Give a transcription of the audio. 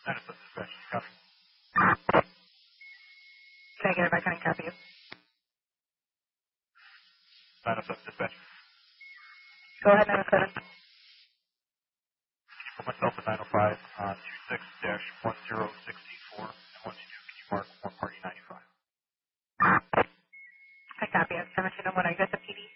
907 dispatch. Copy. Can I get it back on and copy you? 907 dispatch. Go ahead, 907. For myself at 905 on 26-1064 and 122. Can you mark one party 95? I copy it. 7 to know when I get the PD.